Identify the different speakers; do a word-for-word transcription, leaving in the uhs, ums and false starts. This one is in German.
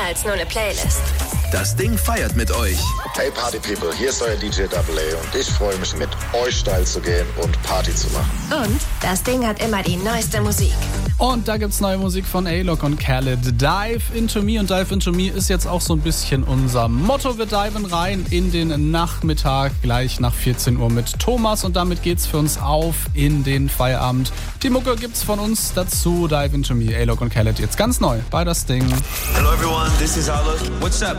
Speaker 1: als nur eine Playlist.
Speaker 2: Das Ding feiert mit euch.
Speaker 3: Hey Party People, hier ist euer D J Double A und ich freue mich, mit euch steil zu gehen und Party zu machen.
Speaker 1: Und das Ding hat immer die neueste Musik.
Speaker 4: Und da gibt's neue Musik von A-Lock und Khaled. Dive Into Me, und Dive Into Me ist jetzt auch so ein bisschen unser Motto. Wir diven rein in den Nachmittag, gleich nach vierzehn Uhr mit Thomas, und damit geht's für uns auf in den Feierabend. Die Mucke gibt's von uns dazu. Dive Into Me, A-Lock und Khaled, jetzt ganz neu bei das Ding.
Speaker 5: Hello everyone, this is A-Lock. What's up?